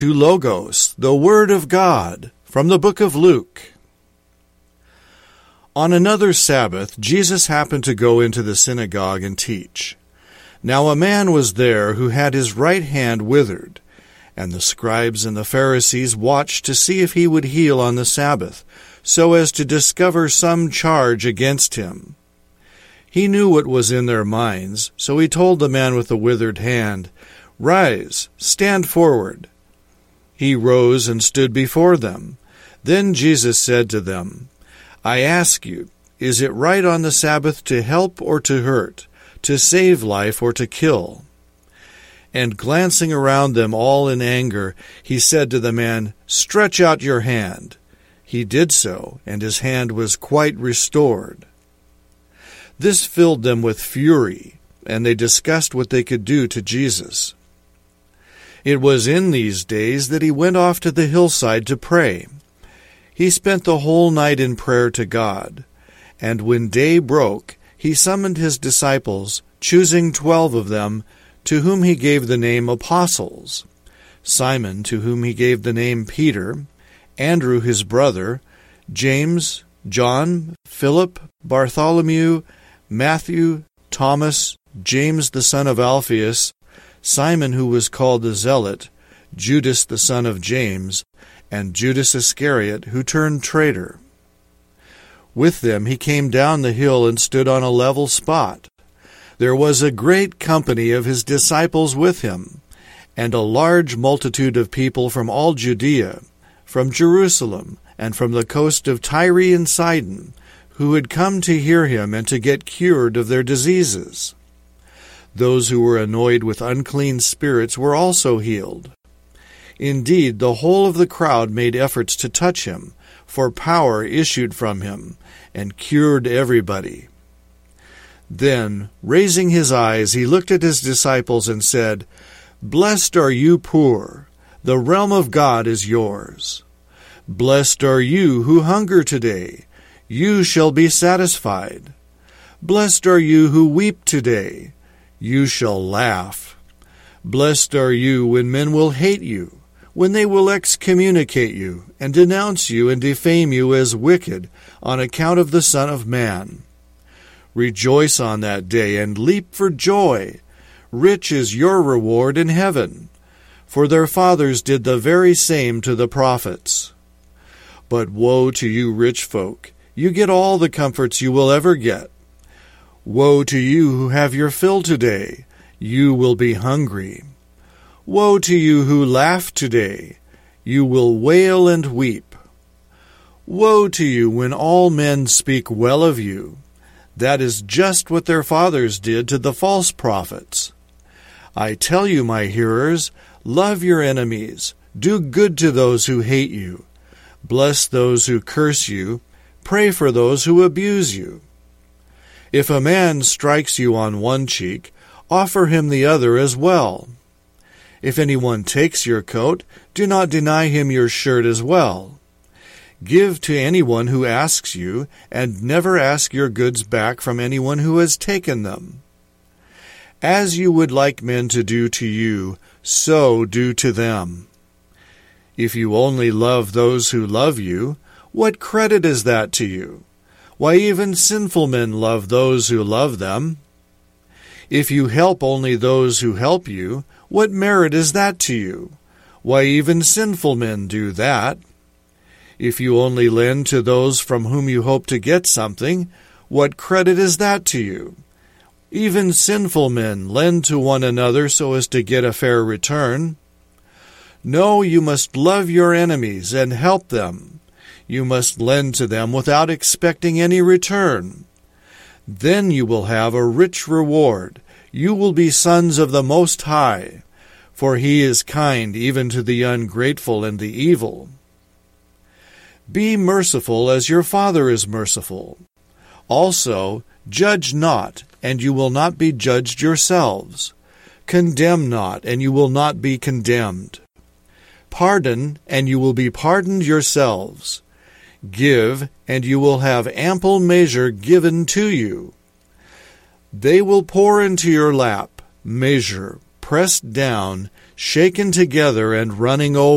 to Logos, the Word of God, from the book of Luke. On another Sabbath, Jesus happened to go into the synagogue and teach. Now a man was there who had his right hand withered, and the scribes and the Pharisees watched to see if he would heal on the Sabbath, so as to discover some charge against him. He knew what was in their minds, so he told the man with the withered hand, "Rise, stand forward." He rose and stood before them. Then Jesus said to them, "I ask you, is it right on the Sabbath to help or to hurt, to save life or to kill?" And glancing around them all in anger, he said to the man, "Stretch out your hand." He did so, and his hand was quite restored. This filled them with fury, and they discussed what they could do to Jesus. It was in these days that he went off to the hillside to pray. He spent the whole night in prayer to God, and when day broke, he summoned his disciples, choosing 12 of them, to whom he gave the name apostles: Simon, to whom he gave the name Peter, Andrew his brother, James, John, Philip, Bartholomew, Matthew, Thomas, James the son of Alphaeus, Simon who was called the Zealot, Judas the son of James, and Judas Iscariot, who turned traitor. With them he came down the hill and stood on a level spot. There was a great company of his disciples with him, and a large multitude of people from all Judea, from Jerusalem, and from the coast of Tyre and Sidon, who had come to hear him and to get cured of their diseases. Those who were annoyed with unclean spirits were also healed. Indeed, the whole of the crowd made efforts to touch him, for power issued from him, and cured everybody. Then, raising his eyes, he looked at his disciples and said, "Blessed are you poor, the realm of God is yours. Blessed are you who hunger today, you shall be satisfied. Blessed are you who weep today, you shall laugh. Blessed are you when men will hate you, when they will excommunicate you, and denounce you and defame you as wicked on account of the Son of Man. Rejoice on that day and leap for joy. Rich is your reward in heaven, for their fathers did the very same to the prophets. But woe to you rich folk, you get all the comforts you will ever get. Woe to you who have your fill today, you will be hungry. Woe to you who laugh today, you will wail and weep. Woe to you when all men speak well of you. That is just what their fathers did to the false prophets. I tell you, my hearers, love your enemies, do good to those who hate you, bless those who curse you, pray for those who abuse you. If a man strikes you on one cheek, offer him the other as well. If anyone takes your coat, do not deny him your shirt as well. Give to anyone who asks you, and never ask your goods back from anyone who has taken them. As you would like men to do to you, so do to them. If you only love those who love you, what credit is that to you? Why, even sinful men love those who love them. If you help only those who help you, what merit is that to you? Why, even sinful men do that. If you only lend to those from whom you hope to get something, what credit is that to you? Even sinful men lend to one another so as to get a fair return. No, you must love your enemies and help them. You must lend to them without expecting any return. Then you will have a rich reward. You will be sons of the Most High, for He is kind even to the ungrateful and the evil. Be merciful as your Father is merciful. Also, judge not, and you will not be judged yourselves. Condemn not, and you will not be condemned. Pardon, and you will be pardoned yourselves. Give, and you will have ample measure given to you. They will pour into your lap, measure, pressed down, shaken together, and running over.